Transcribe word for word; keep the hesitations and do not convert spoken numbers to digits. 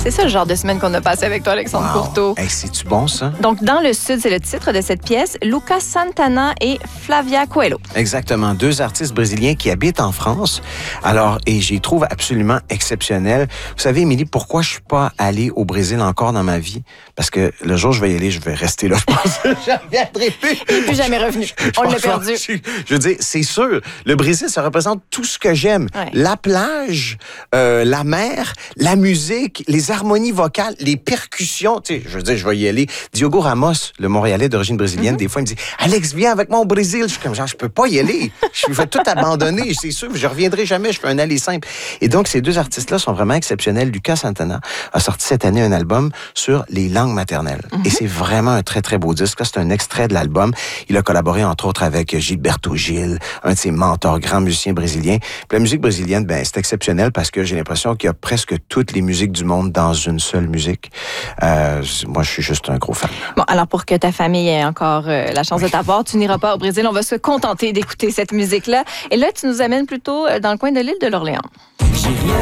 C'est ça le genre de semaine qu'on a passé avec toi, Alexandre Wow. Courteau. Hey, c'est-tu bon, ça? Donc, Dans le Sud, c'est le titre de cette pièce. Lucas Santana et Flavia Coelho. Exactement. Deux artistes brésiliens qui habitent en France. Alors, et j'y trouve absolument exceptionnel. Vous savez, Émilie, pourquoi je suis pas allé au Brésil encore dans ma vie? Parce que le jour où je vais y aller, je vais rester là. Je pense que je ne reviendrai plus. Il n'est plus jamais revenu. On l'a perdu. Je, je veux dire, c'est sûr, le Brésil, ça représente tout ce que j'aime. Ouais. La plage, euh, la mer, la musique, les harmonies vocales, les percussions. Tu sais, je veux dire, je vais y aller. Diogo Ramos, le Montréalais d'origine brésilienne, mm-hmm. des fois, il me dit « Alex, viens avec moi au Brésil. » Je suis comme genre, je peux pas y aller. Je vais tout abandonner. C'est sûr, je reviendrai jamais. Je fais un aller simple. Et donc, ces deux artistes-là sont vraiment exceptionnels. Lucas Santana a sorti cette année un album sur les langues maternelles. Mm-hmm. Et c'est vraiment un très, très beau disque. Là, c'est un extrait de l'album. Il a collaboré, entre autres, avec Gilberto Gil, un de ses mentors, grand musicien brésilien. Puis la musique brésilienne, ben, c'est exceptionnel parce que j'ai l'impression qu'il y a presque toutes les musiques du monde dans une seule musique. Euh, moi, je suis juste un gros fan. Bon, alors pour que ta famille ait encore euh, la chance de t'avoir, tu n'iras pas au Brésil. On va se contenter d'écouter cette musique-là. Et là, tu nous amènes plutôt dans le coin de l'île de l'Orléans.